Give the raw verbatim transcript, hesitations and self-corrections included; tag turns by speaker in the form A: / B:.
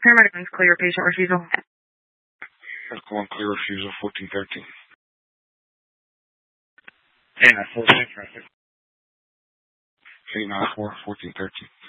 A: Paramedic one's clear, patient refusal.
B: Medical one clear, refusal, fourteen thirteen.
C: eight nine four, six,
B: eight nine four, fourteen thirteen.